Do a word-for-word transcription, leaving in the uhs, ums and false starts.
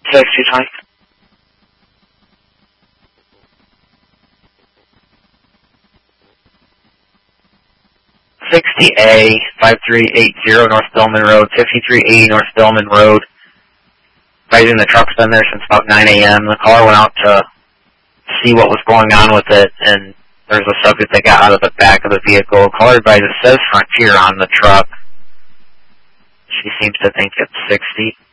sixty twenty. sixty A, five three eight zero North Billman Road, fifty-three eighty North Billman Road. Advising the truck's been there since about nine A M The caller went out to see what was going on with it, and there's a subject that got out of the back of the vehicle. Caller advisor says Frontier on the truck. She seems to think it's sixty.